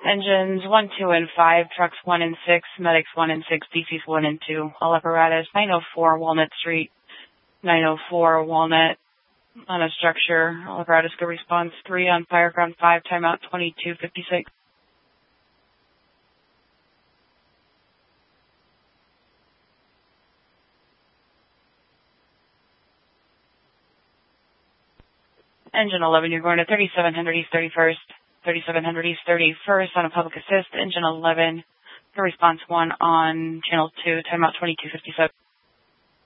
Engines 1, 2, and 5, trucks 1 and 6, medics 1 and 6, DCs 1 and 2. All apparatus 904 Walnut Street, 904 Walnut on a structure. All apparatus go response 3 on Fireground 5, timeout 2256. Engine 11, you're going to 3700 East 31st, 3700 East 31st on a public assist. Engine 11, response 1 on channel 2, timeout 2257.